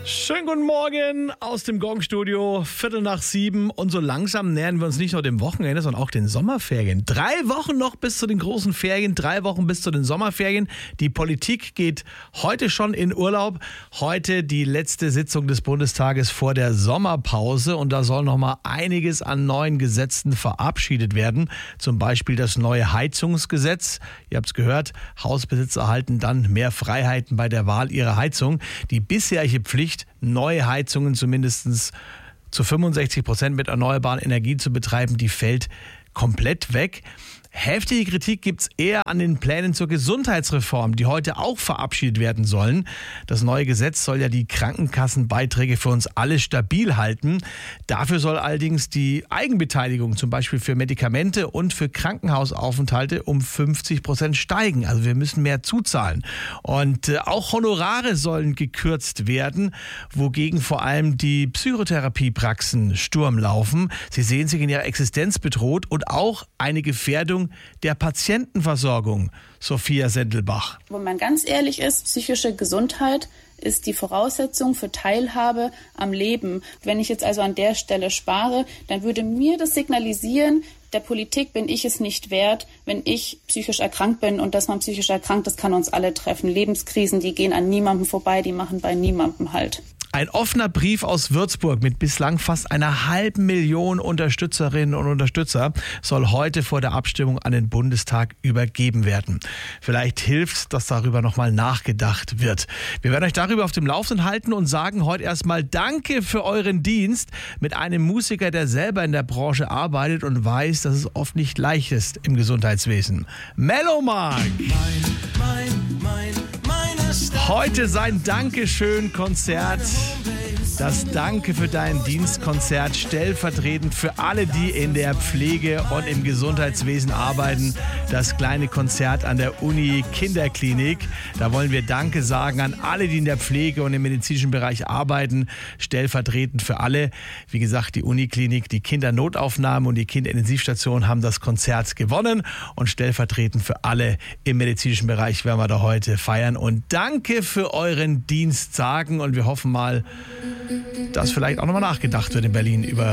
Schönen guten Morgen aus dem Gong-Studio, 6:45 und so langsam nähern wir uns nicht nur dem Wochenende, sondern auch den Sommerferien. 3 Wochen noch bis zu den großen Ferien, 3 Wochen bis zu den Sommerferien. Die Politik geht heute schon in Urlaub. Heute die letzte Sitzung des Bundestages vor der Sommerpause und da soll noch mal einiges an neuen Gesetzen verabschiedet werden. Zum Beispiel das neue Heizungsgesetz. Ihr habt es gehört, Hausbesitzer erhalten dann mehr Freiheiten bei der Wahl ihrer Heizung. Die bisherige Pflicht, neue Heizungen zumindest zu 65% mit erneuerbaren Energien zu betreiben, die fällt komplett weg. Heftige Kritik gibt es eher an den Plänen zur Gesundheitsreform, die heute auch verabschiedet werden sollen. Das neue Gesetz soll ja die Krankenkassenbeiträge für uns alle stabil halten. Dafür soll allerdings die Eigenbeteiligung zum Beispiel für Medikamente und für Krankenhausaufenthalte um 50% steigen. Also wir müssen mehr zuzahlen. Und auch Honorare sollen gekürzt werden, wogegen vor allem die Psychotherapiepraxen Sturm laufen. Sie sehen sich in ihrer Existenz bedroht und auch eine Gefährdung der Patientenversorgung. Sophia Sendelbach. Wo man ganz ehrlich ist, psychische Gesundheit ist die Voraussetzung für Teilhabe am Leben. Wenn ich jetzt also an der Stelle spare, dann würde mir das signalisieren, der Politik bin ich es nicht wert, wenn ich psychisch erkrankt bin. Und dass man psychisch erkrankt ist, kann uns alle treffen. Lebenskrisen, die gehen an niemandem vorbei, die machen bei niemandem Halt. Ein offener Brief aus Würzburg mit bislang fast 500.000 Unterstützerinnen und Unterstützer soll heute vor der Abstimmung an den Bundestag übergeben werden. Vielleicht hilft, dass darüber nochmal nachgedacht wird. Wir werden euch darüber auf dem Laufenden halten und sagen heute erstmal Danke für euren Dienst mit einem Musiker, der selber in der Branche arbeitet und weiß, dass es oft nicht leicht ist im Gesundheitswesen. Melomark! Heute sein Dankeschön-Konzert. Das Danke für deinen Dienstkonzert stellvertretend für alle, die in der Pflege und im Gesundheitswesen arbeiten. Das kleine Konzert an der Uni Kinderklinik. Da wollen wir Danke sagen an alle, die in der Pflege und im medizinischen Bereich arbeiten. Stellvertretend für alle. Wie gesagt, die Uniklinik, die Kindernotaufnahme und die Kinderintensivstation haben das Konzert gewonnen. Und stellvertretend für alle im medizinischen Bereich werden wir da heute feiern. Und Danke für euren Dienst sagen. Und wir hoffen mal, dass vielleicht auch nochmal nachgedacht wird in Berlin über